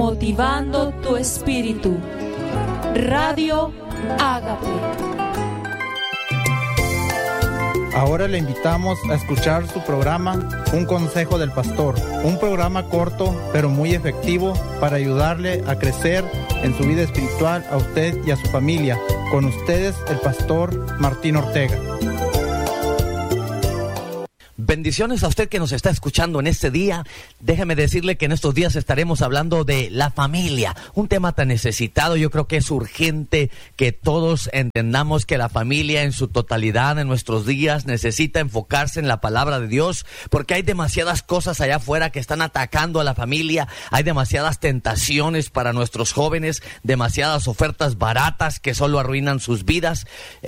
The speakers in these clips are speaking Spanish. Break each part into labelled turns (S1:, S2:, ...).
S1: motivando tu espíritu. Radio Ágape.
S2: Ahora le invitamos a escuchar su programa Un Consejo del Pastor, un programa corto pero muy efectivo para ayudarle a crecer en su vida espiritual a usted y a su familia. Con ustedes, el pastor Martín Ortega.
S3: Bendiciones a usted que nos está escuchando en este día. Déjeme decirle que en estos días estaremos hablando de la familia, un tema tan necesitado. Yo creo que es urgente que todos entendamos que la familia en su totalidad en nuestros días necesita enfocarse en la palabra de Dios, porque hay demasiadas cosas allá afuera que están atacando a la familia. Hay demasiadas tentaciones para nuestros jóvenes, demasiadas ofertas baratas que solo arruinan sus vidas.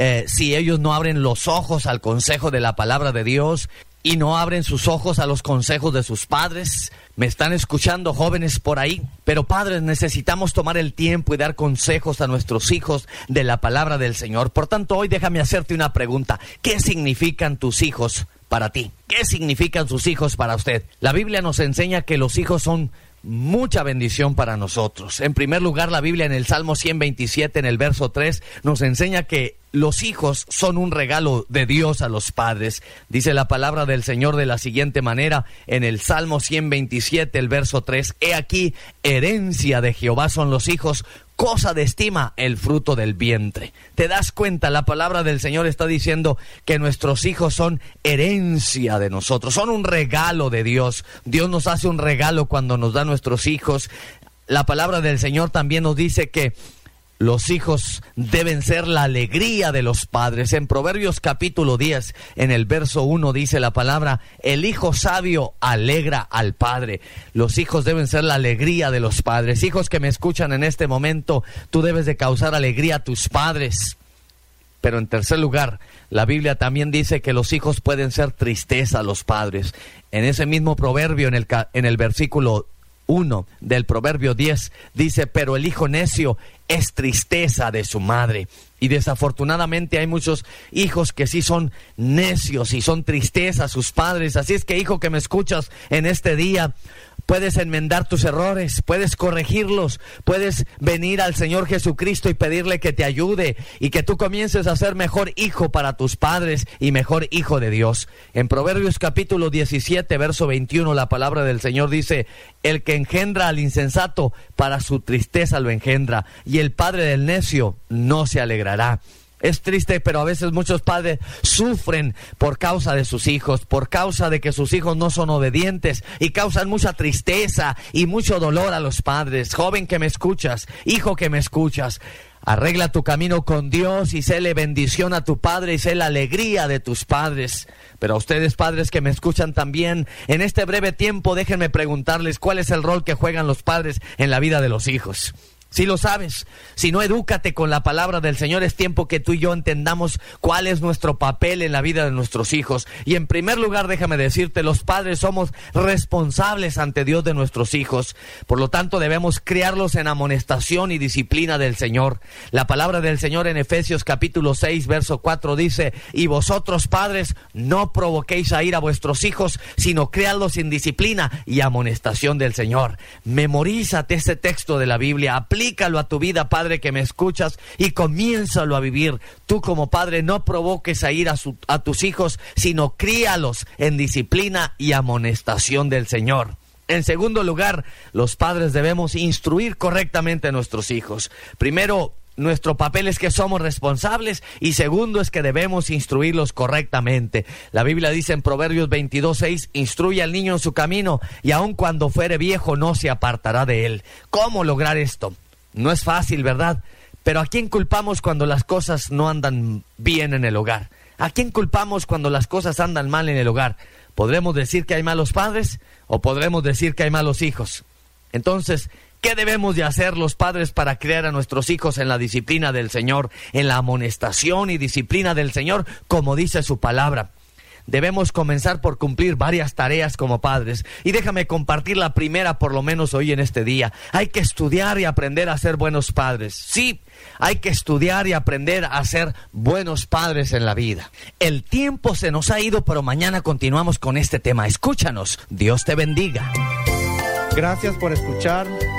S3: Si ellos no abren los ojos al consejo de la palabra de Dios y no abren sus ojos a los consejos de sus padres. Me están escuchando jóvenes por ahí, pero padres, necesitamos tomar el tiempo y dar consejos a nuestros hijos de la palabra del Señor. Por tanto, hoy déjame hacerte una pregunta. ¿Qué significan tus hijos para ti? ¿Qué significan sus hijos para usted? La Biblia nos enseña que los hijos son mucha bendición para nosotros. En primer lugar, la Biblia en el Salmo 127, en el verso 3, nos enseña que los hijos son un regalo de Dios a los padres. Dice la palabra del Señor de la siguiente manera, en el Salmo 127, el verso 3, he aquí, herencia de Jehová son los hijos, cosa de estima el fruto del vientre. ¿Te das cuenta? La palabra del Señor está diciendo que nuestros hijos son herencia de nosotros, son un regalo de Dios. Dios nos hace un regalo cuando nos da nuestros hijos. La palabra del Señor también nos dice que los hijos deben ser la alegría de los padres. En Proverbios capítulo 10, en el verso 1 dice la palabra, el hijo sabio alegra al padre. Los hijos deben ser la alegría de los padres. Hijos que me escuchan en este momento, tú debes de causar alegría a tus padres. Pero en tercer lugar, la Biblia también dice que los hijos pueden ser tristeza a los padres. En ese mismo proverbio, en el versículo 1 del Proverbio 10, dice, pero el hijo necio es tristeza de su madre. Y desafortunadamente hay muchos hijos que sí son necios y son tristeza a sus padres. Así es que, hijo que me escuchas en este día, puedes enmendar tus errores, puedes corregirlos, puedes venir al Señor Jesucristo y pedirle que te ayude y que tú comiences a ser mejor hijo para tus padres y mejor hijo de Dios. En Proverbios capítulo 17, verso 21, la palabra del Señor dice, el que engendra al insensato, para su tristeza lo engendra, y el padre del necio no se alegrará. Es triste, pero a veces muchos padres sufren por causa de sus hijos, por causa de que sus hijos no son obedientes y causan mucha tristeza y mucho dolor a los padres. Joven que me escuchas, hijo que me escuchas, arregla tu camino con Dios y séle bendición a tu padre y sé la alegría de tus padres. Pero a ustedes, padres que me escuchan también, en este breve tiempo déjenme preguntarles cuál es el rol que juegan los padres en la vida de los hijos. Si lo sabes, si no, edúcate con la palabra del Señor. Es tiempo que tú y yo entendamos cuál es nuestro papel en la vida de nuestros hijos. Y en primer lugar, déjame decirte, los padres somos responsables ante Dios de nuestros hijos. Por lo tanto, debemos criarlos en amonestación y disciplina del Señor. La palabra del Señor en Efesios capítulo 6, verso 4 dice, y vosotros, padres, no provoquéis a ira a vuestros hijos, sino criadlos en disciplina y amonestación del Señor. Memorízate este texto de la Biblia, aplícalo a tu vida, padre que me escuchas, y comiénzalo a vivir. Tú como padre no provoques a ir a tus hijos, sino críalos en disciplina y amonestación del Señor. En segundo lugar, los padres debemos instruir correctamente a nuestros hijos. Primero, nuestro papel es que somos responsables, y segundo es que debemos instruirlos correctamente. La Biblia dice en Proverbios 22:6, instruye al niño en su camino, y aun cuando fuere viejo no se apartará de él. ¿Cómo lograr esto? No es fácil, ¿verdad? Pero ¿a quién culpamos cuando las cosas no andan bien en el hogar? ¿A quién culpamos cuando las cosas andan mal en el hogar? ¿Podremos decir que hay malos padres o podremos decir que hay malos hijos? Entonces, ¿qué debemos de hacer los padres para criar a nuestros hijos en la disciplina del Señor, en la amonestación y disciplina del Señor, como dice su palabra? Debemos comenzar por cumplir varias tareas como padres. Y déjame compartir la primera, por lo menos hoy en este día. Hay que estudiar y aprender a ser buenos padres. Sí, hay que estudiar y aprender a ser buenos padres en la vida. El tiempo se nos ha ido, pero mañana continuamos con este tema. Escúchanos. Dios te bendiga.
S2: Gracias por escuchar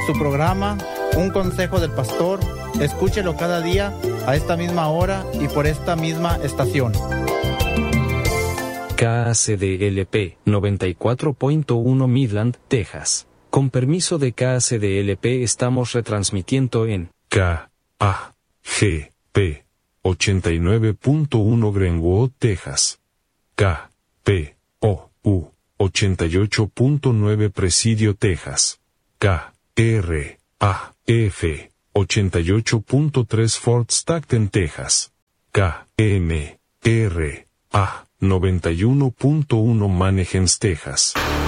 S2: su programa, Un Consejo del Pastor. Escúchelo cada día a esta misma hora y por esta misma estación.
S4: KACDLP 94.1 Midland, Texas. Con permiso de KACDLP estamos retransmitiendo en KAGP 89.1 Greenwood, Texas. KPOU 88.9 Presidio, Texas. KRAF 88.3 Fort Stockton, Texas. KMRA 91.1 Mannheim, Texas.